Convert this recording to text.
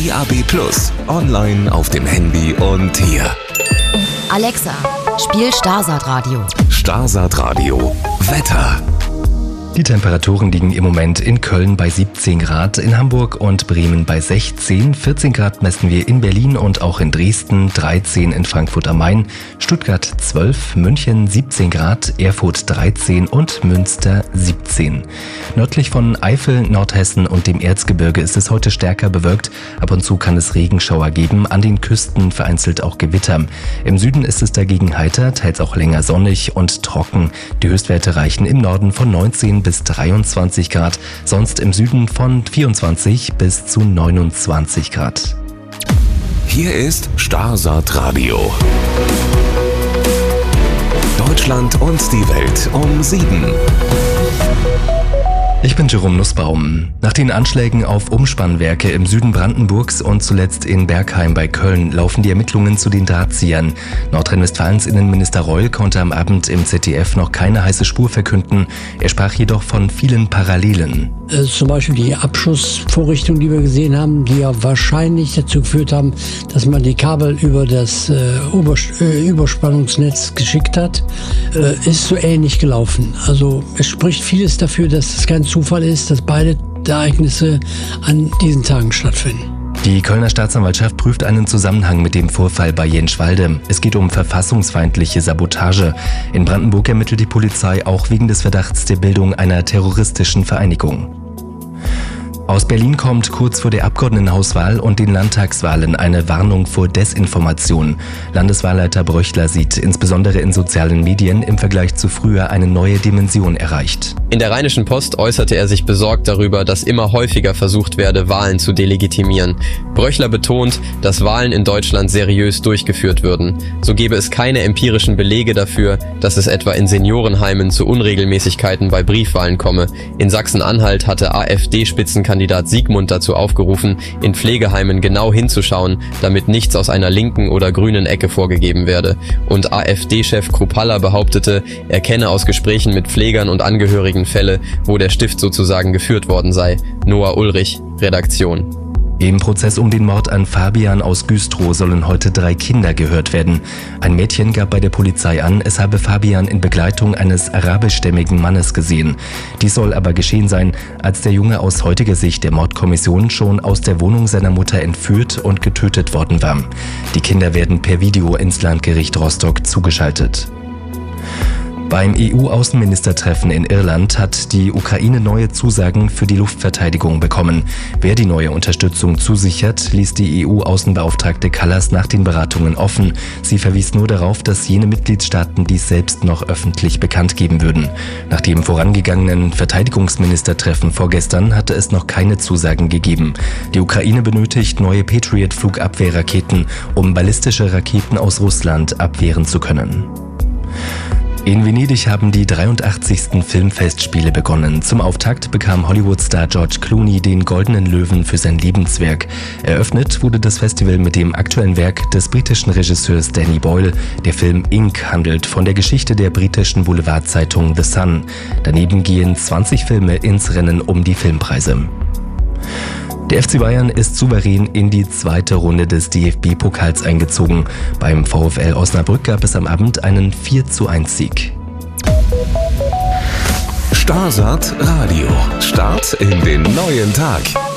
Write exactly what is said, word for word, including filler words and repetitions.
D A B plus, online auf dem Handy und hier. Alexa, spiel Starsat Radio. Starsat Radio. Wetter. Die Temperaturen liegen im Moment in Köln bei siebzehn Grad, in Hamburg und Bremen bei sechzehn, vierzehn Grad messen wir in Berlin und auch in Dresden, dreizehn in Frankfurt am Main, Stuttgart zwölf, München siebzehn Grad, Erfurt dreizehn und Münster siebzehn. Nördlich von Eifel, Nordhessen und dem Erzgebirge ist es heute stärker bewölkt. Ab und zu kann es Regenschauer geben, an den Küsten vereinzelt auch Gewitter. Im Süden ist es dagegen heiter, teils auch länger sonnig und trocken. Die Höchstwerte reichen im Norden von neunzehn bis dreiundzwanzig Grad, sonst im Süden von vierundzwanzig bis zu neunundzwanzig Grad. Hier ist Starsat Radio. Deutschland und die Welt um sieben. Ich bin Jerome Nussbaum. Nach den Anschlägen auf Umspannwerke im Süden Brandenburgs und zuletzt in Bergheim bei Köln laufen die Ermittlungen zu den Drahtziehern. Nordrhein-Westfalens Innenminister Reul konnte am Abend im Z D F noch keine heiße Spur verkünden. Er sprach jedoch von vielen Parallelen. Äh, zum Beispiel die Abschussvorrichtungen, die wir gesehen haben, die ja wahrscheinlich dazu geführt haben, dass man die Kabel über das äh, Übers- äh, Überspannungsnetz geschickt hat, äh, ist so ähnlich gelaufen. Also es spricht vieles dafür, dass es kein Zufall ist, dass beide Ereignisse an diesen Tagen stattfinden. Die Kölner Staatsanwaltschaft prüft einen Zusammenhang mit dem Vorfall bei Jenschwalde. Es geht um verfassungsfeindliche Sabotage. In Brandenburg ermittelt die Polizei auch wegen des Verdachts der Bildung einer terroristischen Vereinigung. Aus Berlin kommt kurz vor der Abgeordnetenhauswahl und den Landtagswahlen eine Warnung vor Desinformation. Landeswahlleiter Bröchler sieht insbesondere in sozialen Medien im Vergleich zu früher eine neue Dimension erreicht. In der Rheinischen Post äußerte er sich besorgt darüber, dass immer häufiger versucht werde, Wahlen zu delegitimieren. Bröchler betont, dass Wahlen in Deutschland seriös durchgeführt würden. So gebe es keine empirischen Belege dafür, dass es etwa in Seniorenheimen zu Unregelmäßigkeiten bei Briefwahlen komme. In Sachsen-Anhalt hatte AfD-Spitzenkandidat Kandidat Siegmund dazu aufgerufen, in Pflegeheimen genau hinzuschauen, damit nichts aus einer linken oder grünen Ecke vorgegeben werde. Und AfD-Chef Kruppalla behauptete, er kenne aus Gesprächen mit Pflegern und Angehörigen Fälle, wo der Stift sozusagen geführt worden sei. Noah Ulrich, Redaktion. Im Prozess um den Mord an Fabian aus Güstrow sollen heute drei Kinder gehört werden. Ein Mädchen gab bei der Polizei an, es habe Fabian in Begleitung eines arabischstämmigen Mannes gesehen. Dies soll aber geschehen sein, als der Junge aus heutiger Sicht der Mordkommission schon aus der Wohnung seiner Mutter entführt und getötet worden war. Die Kinder werden per Video ins Landgericht Rostock zugeschaltet. Beim E U-Außenministertreffen in Irland hat die Ukraine neue Zusagen für die Luftverteidigung bekommen. Wer die neue Unterstützung zusichert, ließ die E U-Außenbeauftragte Kallas nach den Beratungen offen. Sie verwies nur darauf, dass jene Mitgliedstaaten dies selbst noch öffentlich bekannt geben würden. Nach dem vorangegangenen Verteidigungsministertreffen vorgestern hatte es noch keine Zusagen gegeben. Die Ukraine benötigt neue Patriot-Flugabwehrraketen, um ballistische Raketen aus Russland abwehren zu können. In Venedig haben die dreiundachtzigsten Filmfestspiele begonnen. Zum Auftakt bekam Hollywood-Star George Clooney den Goldenen Löwen für sein Lebenswerk. Eröffnet wurde das Festival mit dem aktuellen Werk des britischen Regisseurs Danny Boyle. Der Film Ink handelt von der Geschichte der britischen Boulevardzeitung The Sun. Daneben gehen zwanzig Filme ins Rennen um die Filmpreise. Der F C Bayern ist souverän in die zweite Runde des D F B-Pokals eingezogen. Beim VfL Osnabrück gab es am Abend einen vier zu eins Sieg. Starsat Radio. Start in den neuen Tag.